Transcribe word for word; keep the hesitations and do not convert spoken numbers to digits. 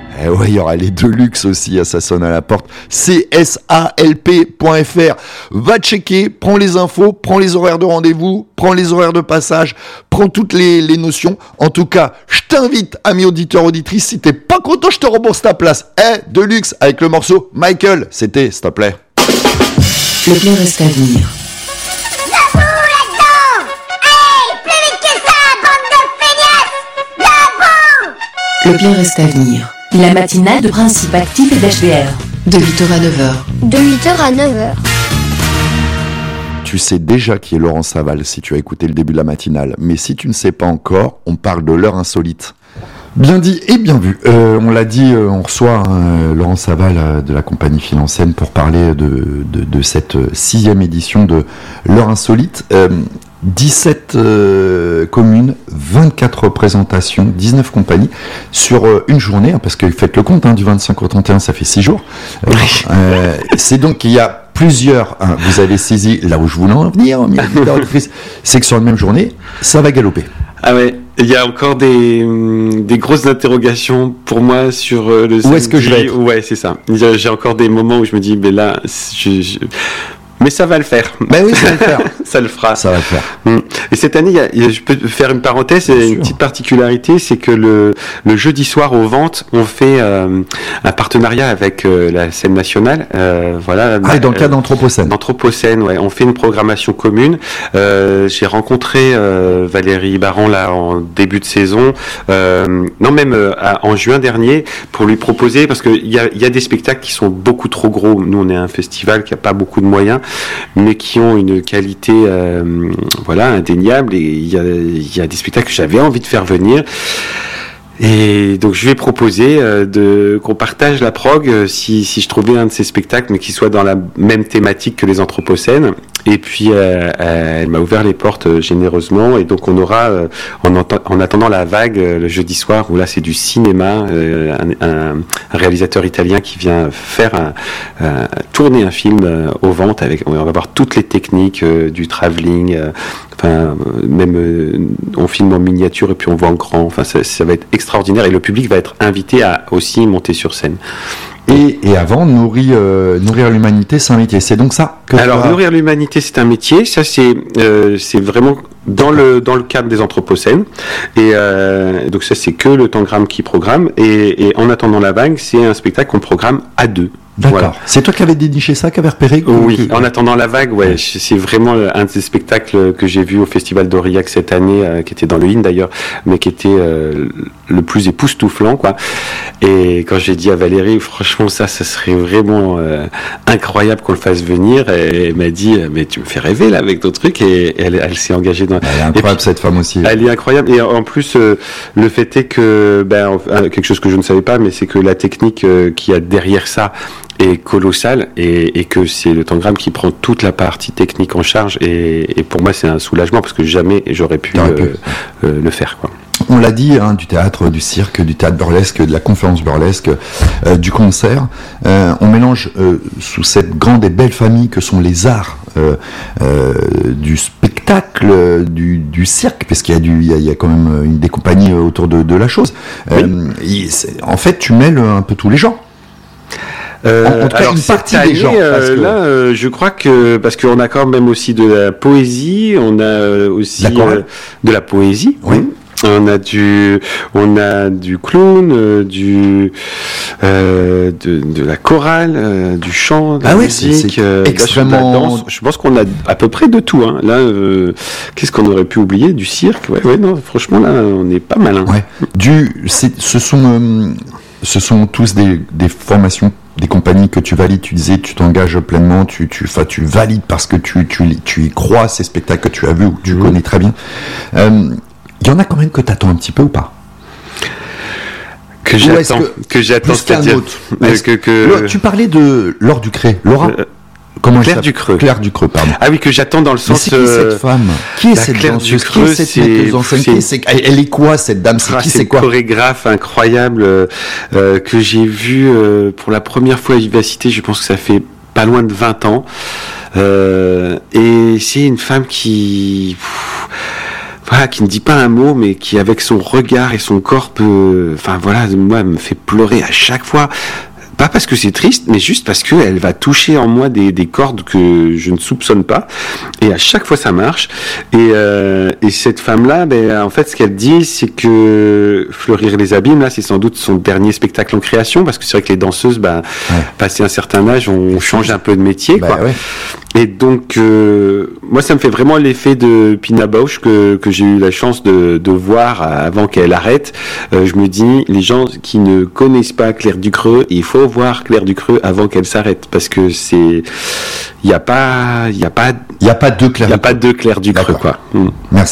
Eh ouais, il y aura les Deluxe aussi, ça sonne à la porte. C S A L P point F R. Va checker, prends les infos, prends les horaires de rendez-vous, prends les horaires de passage, prends toutes les, les notions. En tout cas, je t'invite, amis auditeurs, auditrices, si t'es pas content, je te rembourse ta place. Eh, Deluxe, avec le morceau Michael. C'était, s'il te plaît. Le bien reste à venir. Le bien reste à venir. La matinale de Principe Actif et d'H D R. De huit heures à neuf heures. De huit heures à neuf heures. Tu sais déjà qui est Laurent Saval si tu as écouté le début de la matinale. Mais si tu ne sais pas encore, on parle de l'heure insolite. Bien dit et bien vu. Euh, on l'a dit, euh, on reçoit hein, Laurent Saval euh, de la compagnie Filancène pour parler de, de, de cette sixième édition de l'heure insolite. Euh, dix-sept euh, communes, vingt-quatre représentations, dix-neuf compagnies sur euh, une journée, hein, parce que faites le compte, hein, du vingt-cinq au trente et un, ça fait six jours. Euh, euh, c'est donc qu'il y a plusieurs, hein, vous avez saisi là où je voulais en venir, c'est que sur la même journée, ça va galoper. Ah ouais, il y a encore des, des grosses interrogations pour moi sur euh, le Où est-ce que je vais être ? Ouais, c'est ça. J'ai encore des moments où je me dis, mais là, je... je... Mais ça va le faire. Ben oui, ça va le faire. Ça le fera. Ça va le faire. Et cette année, il y a, il y a, je peux faire une parenthèse, il y a une petite particularité, c'est que le, le jeudi soir aux ventes, on fait euh, un partenariat avec euh, la scène nationale. Euh, voilà. Ah, et dans le cadre d'Anthropocène. D'Anthropocène, ouais. On fait une programmation commune. Euh, j'ai rencontré euh, Valérie Baran là en début de saison, euh, non même euh, à, en juin dernier, pour lui proposer, parce que il y a, il y a des spectacles qui sont beaucoup trop gros. Nous, on est un festival qui a pas beaucoup de moyens, mais qui ont une qualité euh, voilà indéniable, et il y a, il y a des spectacles que j'avais envie de faire venir, et donc je vais proposer euh, de qu'on partage la prog euh, si, si je trouvais un de ces spectacles mais qui soit dans la même thématique que les Anthropocènes. Et puis euh, euh, elle m'a ouvert les portes euh, généreusement, et donc on aura euh, en, ent- en attendant la vague euh, le jeudi soir, où là c'est du cinéma, euh, un, un, un réalisateur italien qui vient faire un, euh, tourner un film euh, aux ventes, avec on va voir toutes les techniques euh, du travelling, euh, enfin même euh, on filme en miniature et puis on voit en grand, enfin ça, ça va être extraordinaire, et le public va être invité à aussi monter sur scène. Et, et avant, nourrir, euh, nourrir l'humanité, c'est un métier. C'est donc ça que Alors, tu as... nourrir l'humanité, c'est un métier. Ça, c'est, euh, c'est vraiment dans le, dans le cadre des Anthropocènes. Et euh, donc, ça, c'est que le Tangram qui programme. Et, et en attendant la vague, c'est un spectacle qu'on programme à deux. D'accord. Voilà. C'est toi qui avais déniché ça, qui avais repéré que... Oui, en attendant la vague, ouais, c'est vraiment un des spectacles que j'ai vu au Festival d'Aurillac cette année, euh, qui était dans le I N d'ailleurs, mais qui était euh, le plus époustouflant, quoi. Et quand j'ai dit à Valérie, franchement, ça, ça serait vraiment euh, incroyable qu'on le fasse venir, et elle m'a dit, mais tu me fais rêver là avec ton truc, et elle, elle s'est engagée dans. Elle est incroyable, puis, cette femme aussi. Elle est incroyable, et en plus, euh, le fait est que, ben, quelque chose que je ne savais pas, mais c'est que la technique euh, qu'il y a derrière ça est colossal, et, et que c'est le Tangram qui prend toute la partie technique en charge, et, et pour moi c'est un soulagement, parce que jamais j'aurais pu, euh, pu. Euh, le faire, quoi. On l'a dit, hein, du théâtre, du cirque, du théâtre burlesque, de la conférence burlesque, euh, du concert. Euh, on mélange euh, sous cette grande et belle famille que sont les arts euh, euh, du spectacle, du, du cirque, parce qu'il y a, du, il y a, il y a quand même une des compagnies autour de, de la chose. Euh, oui. En fait, tu mêles un peu tous les genres. Euh, en, en tout cas, alors une partie année, des gens. Euh, que... Là, euh, je crois que parce qu'on a quand même aussi de la poésie, on a aussi euh, de la poésie. Oui. oui. On a du, on a du clown, euh, du, euh, de, de la chorale, euh, du chant, de la ah oui, musique, c'est euh, extrêmement. La danse. Je pense qu'on a à peu près de tout. Hein. Là, euh, qu'est-ce qu'on aurait pu oublier ? Du cirque. Ouais, ouais, non. Franchement, là, on est pas malin. Ouais. Du, c'est, ce sont, euh, ce sont tous des, des formations, des compagnies que tu valides. Tu disais, tu t'engages pleinement, tu, tu, enfin, tu valides parce que tu, tu, tu y crois, ces spectacles que tu as vus ou que tu mmh. connais très bien. Euh, Il y en a quand même que tu attends un petit peu ou pas ? Que j'attends, que, que j'attends, c'est-à-dire que, que... Tu parlais de Laure Ducré, Laura euh, Comment Claire Ducreux. Claire Ducreux, pardon. Ah oui, que j'attends dans le sens... Mais c'est qui cette femme ? Qui est cette Claire danseuse ? Ducreux, qui est cette metteuse en scène ? Qui c'est... Elle est quoi, cette dame ? C'est ah, qui, c'est, c'est quoi ? C'est une chorégraphe incroyable euh, que j'ai vue euh, pour la première fois à Vivacité, je pense que ça fait pas loin de vingt ans. Euh, et c'est une femme qui... Pff, voilà, qui ne dit pas un mot, mais qui avec son regard et son corps peut, enfin voilà, moi, me fait pleurer à chaque fois. Pas parce que c'est triste, mais juste parce qu'elle va toucher en moi des, des cordes que je ne soupçonne pas. Et à chaque fois, ça marche. Et, euh, et cette femme-là, ben, en fait, ce qu'elle dit, c'est que Fleurir les abîmes, là, c'est sans doute son dernier spectacle en création, parce que c'est vrai que les danseuses, ben, ouais. passé un certain âge, on change un peu de métier, bah, quoi. Ouais. Et donc, euh, moi, ça me fait vraiment l'effet de Pina Bausch que, que j'ai eu la chance de, de voir avant qu'elle arrête. Euh, je me dis, les gens qui ne connaissent pas Claire Ducreux, il faut voir Claire Ducreux avant qu'elle s'arrête, parce que c'est, il n'y a pas, il y a pas, il y a pas deux Claire, il y a pas deux Claire Ducreux, quoi. Merci.